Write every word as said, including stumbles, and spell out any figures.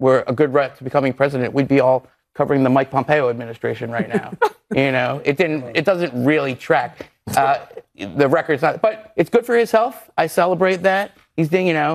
were a good rep to becoming president, we'd be all covering the Mike Pompeo administration right now. You know, it didn't. It doesn't really track. Uh, the record's not, but it's good for his health. I celebrate that. He's doing, you know.